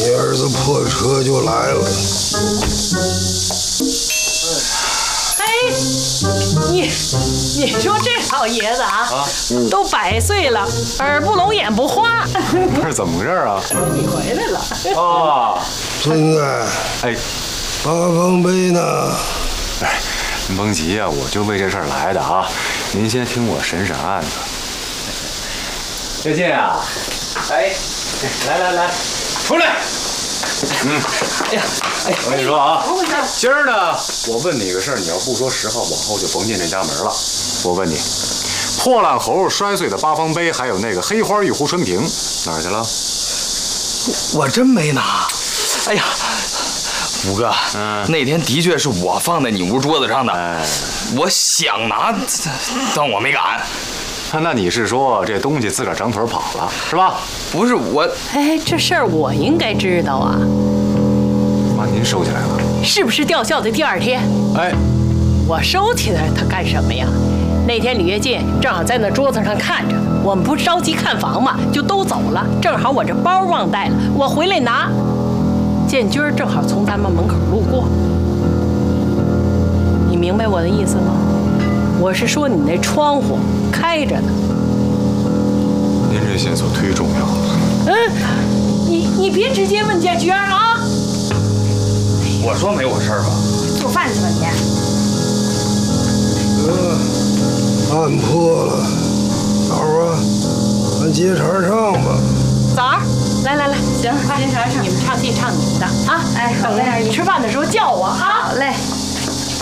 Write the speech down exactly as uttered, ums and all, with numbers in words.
你儿子破车就来了。 哎，你你说这老爷子啊，啊嗯、都百岁了，耳不聋眼不花。 不是怎么回事啊？ 你回来了。 哦， 孙子， 哎， 八方碑呢？ 哎，您甭急啊，我就为这事儿来的啊。您先听我审审案子。岳进啊，哎，来来来，出来。嗯，哎呀，哎，我跟你说啊，今儿呢，我问你个事儿，你要不说实话，往后就甭进这家门了。我问你，破烂猴摔碎的八方碑，还有那个黑花玉壶纯瓶，哪儿去了？ 我真没拿。哎呀，五哥，嗯，那天的确是我放在你屋桌子上的，哎，我想拿，但我没敢。 那你是说这东西自个儿长腿跑了是吧？ 不是我， 哎，这事儿我应该知道啊。 妈，您收起来了？ 是不是吊孝的第二天？ 哎， 我收起来它干什么呀？那天李跃进正好在那桌子上看着，我们不是着急看房嘛，就都走了。正好我这包忘带了，我回来拿，建军正好从咱们门口路过。你明白我的意思吗？我是说你那窗户开着呢。 您这线索忒重要了。 嗯，你你别直接问建军啊。 我说没我事儿吧？ 做饭去吧你。 得，案破了，枣啊，咱接茬唱吧。 枣儿，来来来，行，接茬唱，你们唱戏唱你们的啊。哎，等着吃饭的时候叫我啊。 好嘞。